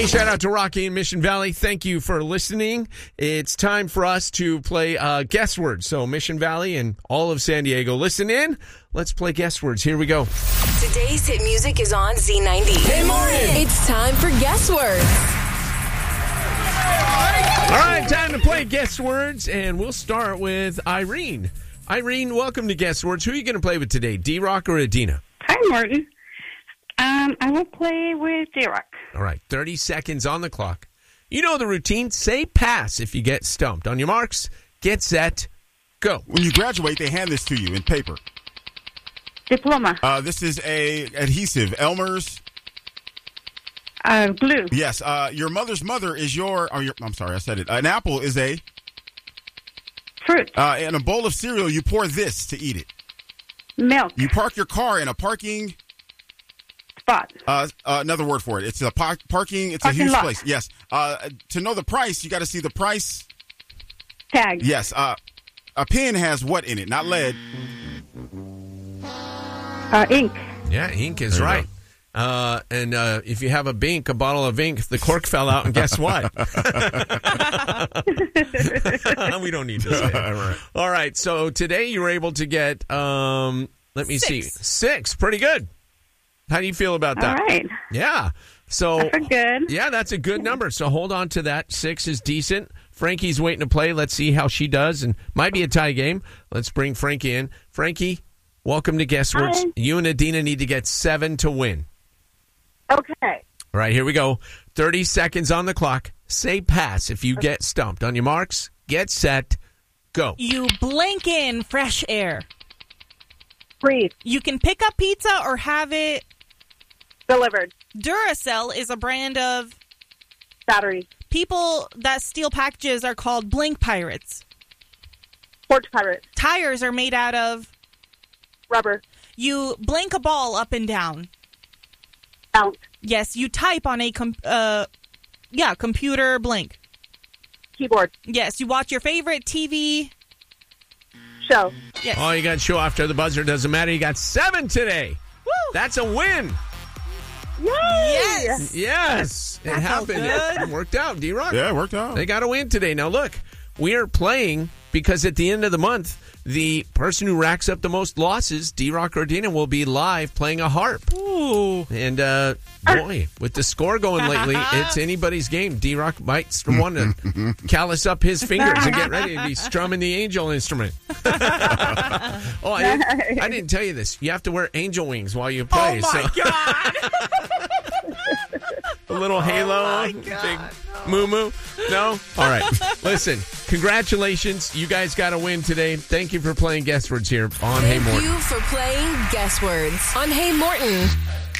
Hey, shout out to Rocky in Mission Valley. Thank you for listening. It's time for us to play guess words. So Mission Valley and all of San Diego, listen in. Let's play guess words. Here we go. Today's hit music is on Z90. Hey, morning. It's time for guess words. All right, time to play guess words, and we'll start with Irene. Irene, welcome to Guess Words. Who are you going to play with today, D-Rock or Adina? Hi, Martin. I will play with D-Rock. All right, 30 seconds on the clock. You know the routine. Say pass if you get stumped. On your marks, get set, go. When you graduate, they hand this to you in paper. Diploma. This is a adhesive. Elmer's. Glue. Yes. Your mother's mother is I'm sorry, I said it. An apple is a Fruit. in a bowl of cereal, you pour this to eat it. Milk. You park your car in a parking Spot. Another word for it. It's a parking. It's Parking a huge lot. place. Yes. To know the price, you got to see the price Tag. Yes. A pen has what in it? Not lead. Ink. Yeah, ink is right. And if you have a Bink, a bottle of ink, the cork fell out, and guess what? We don't need to say it. Right. All right, so today you were able to get, let me see, 6. Pretty good. How do you feel about that? All right. Yeah. So That's good. Yeah, that's a good number. So hold on to that. 6 is decent. Frankie's waiting to play. Let's see how she does, and might be a tie game. Let's bring Frankie in. Frankie, welcome to Guess Words. Hi. You and Adina need to get 7 to win. Okay. All right, here we go. 30 seconds on the clock. Say pass if you get stumped. On your marks, get set, go. You blink in fresh air. Breathe. You can pick up pizza or have it. Delivered. Duracell is a brand of. Battery. People that steal packages are called blink pirates. Porch pirate. Tires are made out of. Rubber. You blink a ball up and down. Bounce. Yes, you type on a computer blink. Keyboard. Yes, you watch your favorite TV. Show. Yes. Oh, you got show after the buzzer. Doesn't matter. You got 7 today. Woo! That's a win. Yay! Yes. Yes. It That felt happened. good. It worked out, D-Rock. Yeah, it worked out. They got a win today. Now, look, we are playing because at the end of the month, the person who racks up the most losses, D-Rock or Dina, will be live playing a harp. Ooh. And, boy, with the score going lately, it's anybody's game. D-Rock might want to callus up his fingers and get ready to be strumming the angel instrument. I didn't tell you this. You have to wear angel wings while you play. Oh, my God. A little halo, big moo-moo. No? All right. Listen, congratulations. You guys got a win today. Thank you for playing Guess Words here on Hey Morton. Thank you for playing Guess Words on Hey Morton.